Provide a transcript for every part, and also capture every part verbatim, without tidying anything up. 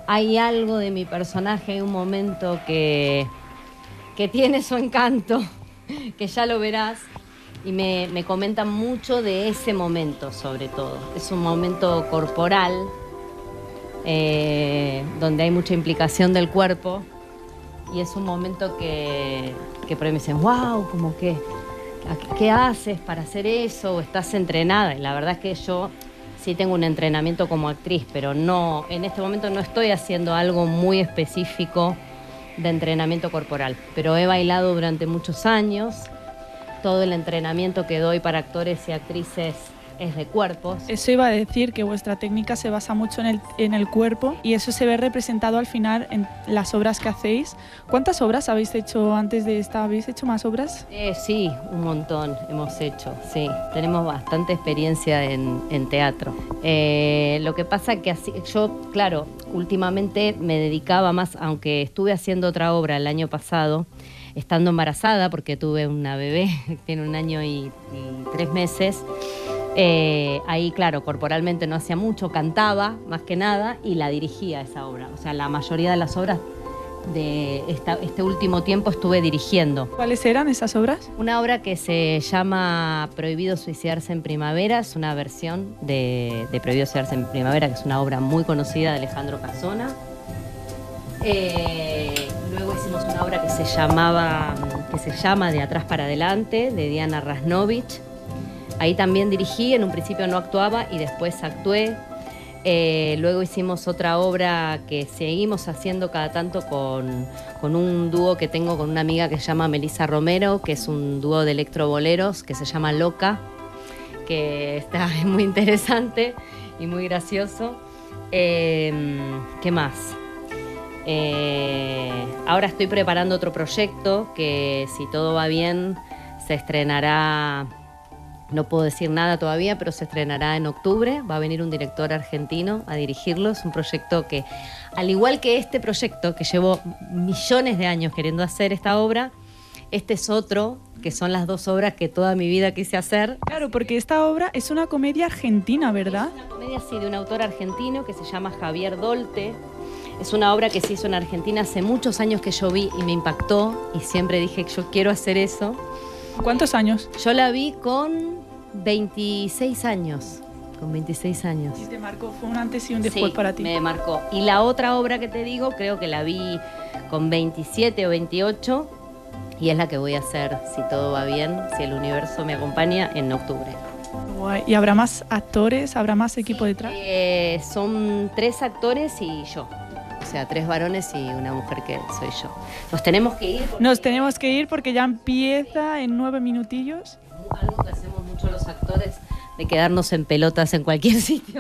hay algo de mi personaje, hay un momento que, que tiene su encanto, que ya lo verás, y me, me comentan mucho de ese momento sobre todo. Es un momento corporal, eh, donde hay mucha implicación del cuerpo, y es un momento que, que por ahí me dicen, wow, como que, ¿qué haces para hacer eso? ¿O estás entrenada? Y la verdad es que yo sí tengo un entrenamiento como actriz, pero no, en este momento no estoy haciendo algo muy específico de entrenamiento corporal. Pero he bailado durante muchos años. Todo el entrenamiento que doy para actores y actrices es de cuerpos. Eso iba a decir, que vuestra técnica se basa mucho en el, en el cuerpo, y eso se ve representado al final en las obras que hacéis. ¿Cuántas obras habéis hecho antes de esta? ¿Habéis hecho más obras? Eh, sí, un montón hemos hecho, sí. Tenemos bastante experiencia en, en teatro. Eh, lo que pasa que así, yo, claro, últimamente me dedicaba más, aunque estuve haciendo otra obra el año pasado, estando embarazada, porque tuve una bebé que tiene un año y, y tres meses. Eh, ahí, claro, corporalmente no hacía mucho, cantaba más que nada y la dirigía esa obra. O sea, la mayoría de las obras de esta, este último tiempo estuve dirigiendo. ¿Cuáles eran esas obras? Una obra que se llama Prohibido suicidarse en primavera, es una versión de, de Prohibido suicidarse en primavera, que es una obra muy conocida de Alejandro Casona. Eh, luego hicimos una obra que se llamaba, que se llama De atrás para adelante, de Diana Rasnovich. Ahí también dirigí, en un principio no actuaba y después actué. Eh, luego hicimos otra obra que seguimos haciendo cada tanto con, con un dúo que tengo con una amiga que se llama Melissa Romero, que es un dúo de electroboleros que se llama Loca, que está muy interesante y muy gracioso. Eh, ¿Qué más? Eh, ahora estoy preparando otro proyecto que, si todo va bien, se estrenará. No puedo decir nada todavía, pero se estrenará en octubre. Va a venir un director argentino a dirigirlo. Es un proyecto que, al igual que este proyecto, que llevo millones de años queriendo hacer esta obra, este es otro, que son las dos obras que toda mi vida quise hacer. Claro, porque esta obra es una comedia argentina, ¿verdad? Es una comedia, sí, de un autor argentino que se llama Javier Dolte. Es una obra que se hizo en Argentina hace muchos años, que yo vi y me impactó, y siempre dije que yo quiero hacer eso. ¿Cuántos años? Yo la vi con veintiséis años. Con veintiséis años. Y te marcó, fue un antes y un después, sí, para ti. Me marcó. Y la otra obra que te digo, creo que la vi con veintisiete o veintiocho, y es la que voy a hacer, si todo va bien, si el universo me acompaña, en octubre. Guay. ¿Y habrá más actores? ¿Habrá más equipo detrás? Eh, son tres actores y yo. O sea, tres varones y una mujer, que soy yo. Nos tenemos que ir. Porque... Nos tenemos que ir porque ya empieza en nueve minutillos. Algo que hacemos mucho los actores, de quedarnos en pelotas en cualquier sitio.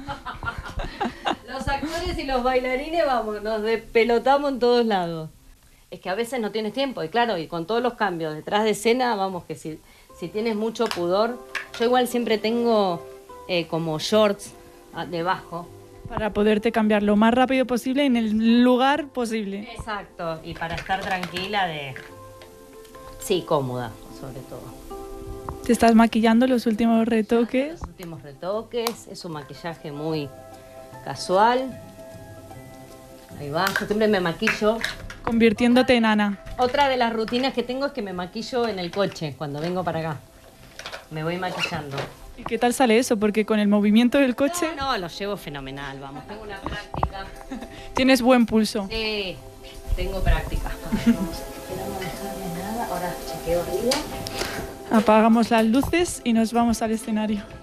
Los actores y los bailarines, vamos, nos despelotamos en todos lados. Es que a veces no tienes tiempo, y claro, y con todos los cambios detrás de escena, vamos, que si, si tienes mucho pudor, yo igual siempre tengo eh, como shorts debajo. Para poderte cambiar lo más rápido posible en el lugar posible. Exacto, y para estar tranquila de... Sí, cómoda, sobre todo. ¿Te estás maquillando los últimos retoques? Los últimos retoques, es un maquillaje muy casual. Ahí va, yo siempre me maquillo. Convirtiéndote en Ana. Otra de las rutinas que tengo es que me maquillo en el coche cuando vengo para acá. Me voy maquillando. ¿Y qué tal sale eso? Porque con el movimiento del coche... No, no, lo llevo fenomenal, vamos. Tengo una práctica. Tienes buen pulso. Sí, tengo práctica. Vamos, no dejarme nada. Ahora chequeo arriba. Apagamos las luces y nos vamos al escenario.